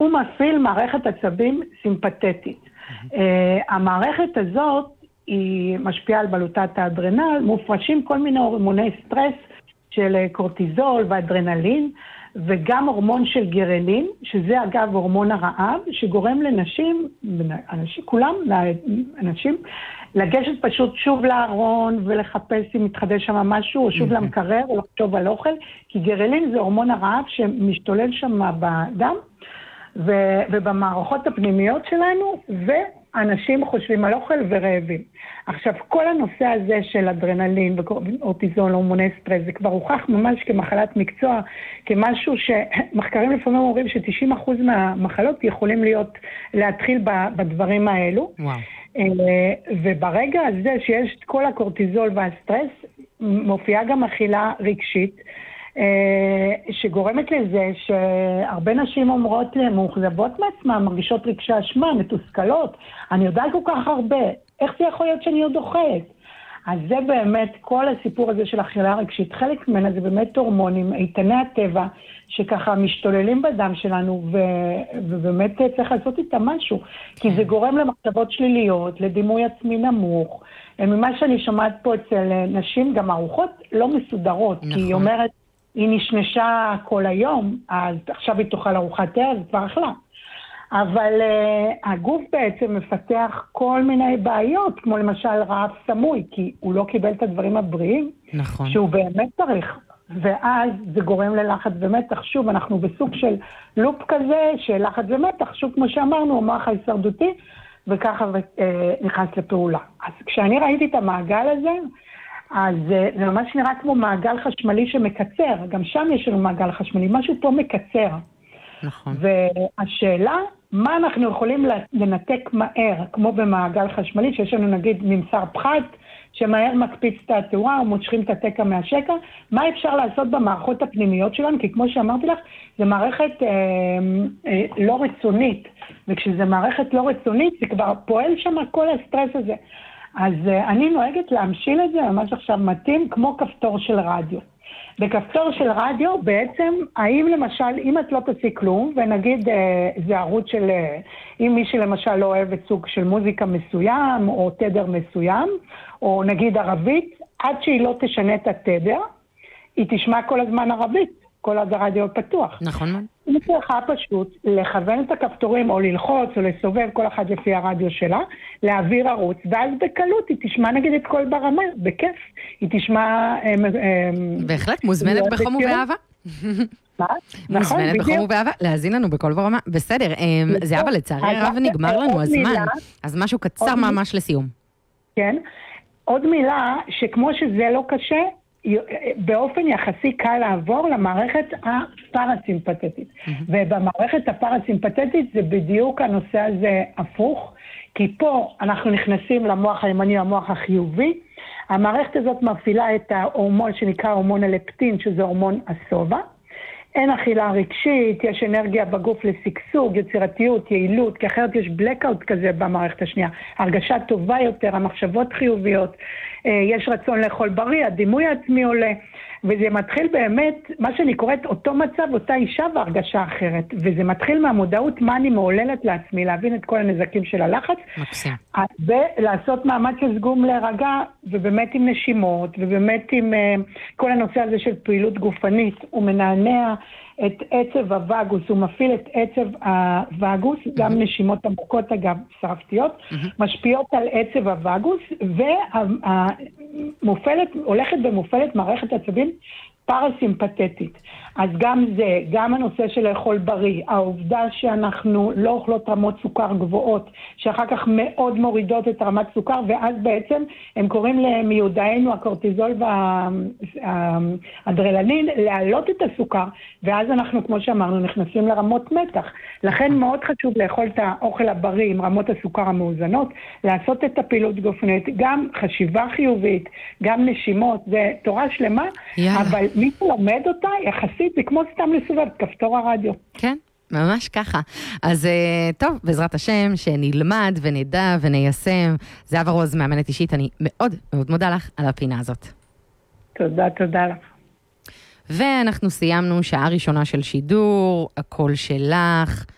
הוא מפעיל מערכת עצבים סימפתטית. המערכת הזאת היא משפיעה על בלוטת האדרנל, מופרשים כל מיני הורמוני סטרס של קורטיזול ואדרנלין, וגם הורמון של גרלין, שזה אגב הורמון הרעב, שגורם לנשים, כולם, אנשים, לגשת פשוט שוב לארון ולחפש אם מתחדש שם משהו, או שוב למקרר, או לחשוב על אוכל, כי גרלין זה הורמון הרעב שמשתולל שם בדם, ובמערכות הפנימיות שלנו, ואנשים חושבים על אוכל ורעבים. עכשיו, כל הנושא הזה של אדרנלין ואורטיזול, הורמוני סטרס, זה כבר הוכח ממש כמחלת מקצוע, כמשהו שמחקרים לפעמים אומרים ש90% מהמחלות יכולים להתחיל בדברים האלו. וואו. וברגע הזה שיש את כל הקורטיזול והסטרס, מופיעה גם אכילה רגשית, שגורמת לזה שהרבה נשים אומרות מאוכזבות מעצמן, מרגישות רגשי אשמה, מתוסכלות, אני יודעת כל כך הרבה, איך זה יכול להיות שאני עוד אוכלת? אז זה באמת, כל הסיפור הזה של אכילה רגשית, חלק ממנה זה באמת הורמונים, איתני הטבע, שככה משתוללים בדם שלנו, ובאמת צריך לעשות איתה משהו, כי זה גורם למחשבות שליליות, לדימוי עצמי נמוך, ממה שאני שומעת פה אצל נשים, גם ארוחות לא מסודרות, כי היא אומרת, היא נשנשה כל היום, אז עכשיו היא תאכל ארוחת ערב, כבר אכלה. אבל הגוף בעצם מפתח כל מיני בעיות, כמו למשל רעב סמוי, כי הוא לא קיבל את הדברים הבריאים, נכון. שהוא באמת צריך. ואז זה גורם ללחץ ומתח. שוב, אנחנו בסוג של לופ כזה, של לחץ ומתח, שוב כמו שאמרנו, המוח ההישרדותי, וככה נכנס לפעולה. אז כשאני ראיתי את המעגל הזה, אז זה ממש נראה כמו מעגל חשמלי שמקצר, גם שם יש לנו מעגל חשמלי, משהו פה מקצר. נכון. והשאלה, מה אנחנו יכולים לנתק מהר, כמו במעגל חשמלי, שיש לנו נגיד ממסר פחת, שמהר מקפיץ את התאורה או מושכים את התקע מהשקע, מה אפשר לעשות במערכות הפנימיות שלנו? כי כמו שאמרתי לך, זה מערכת לא רצונית, וכשזה מערכת לא רצונית, זה כבר פועל שם כל הסטרס הזה. אז אני נוהגת להמשיל את זה, ממש עכשיו מתאים, כמו כפתור של רדיו. בכפתור של רדיו, בעצם, האם למשל, אם את לא תעשי כלום, ונגיד זה ערוץ של, אם מישהי למשל לא אוהבת סוג של מוזיקה מסוים, או תדר מסוים, או נגיד ערבית, עד שהיא לא תשנה את התדר, היא תשמע כל הזמן ערבית, כל עוד הרדיו פתוח. נכון. היא צריכה פשוט לכוון את הכפתורים, או ללחוץ, או לסובב כל אחד לפי הרדיו שלה, להעביר ערוץ, ואז בקלות היא תשמע נגיד את כל ברמה, בכיף. היא תשמע... בהחלט, מוזמנת בחום ובאהבה. מה? מוזמנת בחום ובאהבה, להזין לנו בכל ברמה. בסדר, זה אבל לצערי הרב נגמר לנו הזמן, אז משהו קצר ממש לסיום. כן, עוד מילה, שכמו שזה לא קשה, באופן יחסי קל לעבור למערכת הפרסימפתטית. ובמערכת הפרסימפתטית זה בדיוק הנושא הזה הפוך, כי פה אנחנו נכנסים למוח הימני, המוח החיובי. המערכת הזאת מפעילה את ההורמון שנקרא הורמון הלפטין, שזה הורמון השובע. אין אכילה רגשית, יש אנרגיה בגוף לסגסוג, יצירתיות, יעילות, כי אחרת יש בלקאוט כזה במערכת השנייה. הרגשה טובה יותר, המחשבות חיוביות, יש רצון לאכול בריא, הדימוי העצמי עולה, וזה מתחיל באמת, מה שאני קוראת, אותו מצב, אותה אישה והרגשה אחרת, וזה מתחיל מהמודעות מה אני מעוללת לעצמי, להבין את כל הנזקים של הלחץ, מקסים. ולעשות מאמץ סגום להירגע, ובאמת עם נשימות, ובאמת עם כל הנושא הזה של פעילות גופנית, הוא מנענע את עצב הווגוס, הוא מפעיל את עצב הווגוס, גם נשימות עמוקות אגב, שרפתיות, משפיעות על עצב הווגוס, הולכת ומופעלת מערכת עצבים פרסימפתטית. אז גם זה, גם הנושא של לאכול בריא, העובדה שאנחנו לא אוכלות רמות סוכר גבוהות, שאחר כך מאוד מורידות את רמת סוכר, ואז בעצם הם קוראים למיודענו הקורטיזול והאדרנלין להעלות את הסוכר, ואז אנחנו, כמו שאמרנו, נכנסים לרמות מתח. לכן מאוד חשוב לאכול את האוכל הבריא עם רמות הסוכר המאוזנות, לעשות את הפעילות גופנית, גם חשיבה חיובית, גם נשימות, זה תורה שלמה, אבל מי שלומד אותה יחסית, זה כמו סתם לסובב, כפתור הרדיו. כן, ממש ככה. אז טוב, בעזרת השם, שנלמד ונדע וניישם. זהבה רוז, מאמנת אישית, אני מאוד מאוד מודה לך על הפינה הזאת. תודה, תודה לך. ואנחנו סיימנו שעה ראשונה של שידור, הכל שלך.